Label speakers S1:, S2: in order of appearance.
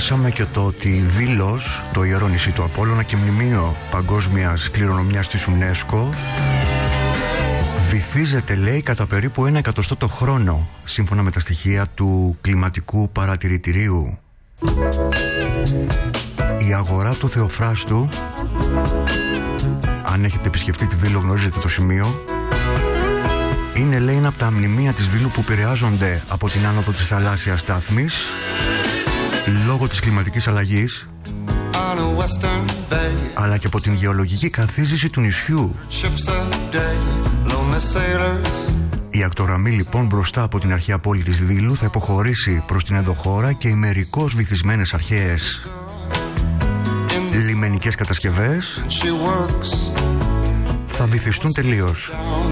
S1: διαβάσαμε και το ότι Δήλος, το ιερό νησί του Απόλλωνα και μνημείο παγκόσμιας κληρονομιάς της UNESCO, βυθίζεται, λέει, κατά περίπου 1 εκατοστό το χρόνο, σύμφωνα με τα στοιχεία του κλιματικού παρατηρητηρίου. Η αγορά του Θεοφράστου, αν έχετε επισκεφτεί τη Δήλο γνωρίζετε το σημείο, είναι, λέει, ένα από τα μνημεία της Δήλου που επηρεάζονται από την άνοδο της θαλάσσιας στάθμης λόγω της κλιματικής αλλαγής, αλλά και από την γεωλογική καθίζηση του νησιού. Η ακτογραμμή, λοιπόν, μπροστά από την αρχαία πόλη της Δήλου θα υποχωρήσει προς την ενδοχώρα και οι μερικώς βυθισμένες αρχαίες λιμενικές κατασκευές θα βυθιστούν τελείως.